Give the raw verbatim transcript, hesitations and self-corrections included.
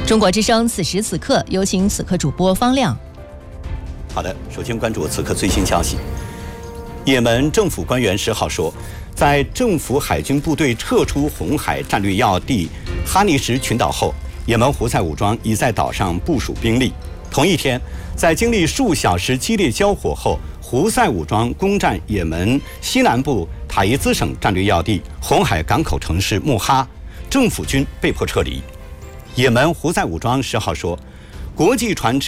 中国之声此时此刻，有请此刻主播方亮。 好的，首先关注此刻最新消息。也门政府官员十号说，在政府海军部队撤出红海战略要地哈尼什群岛后，也门胡塞武装已在岛上部署兵力。同一天，在经历数小时激烈交火后，胡塞武装攻占也门西南部塔伊兹省战略要地红海港口城市穆哈，政府军被迫撤离。也门胡塞武装十号说，国际船只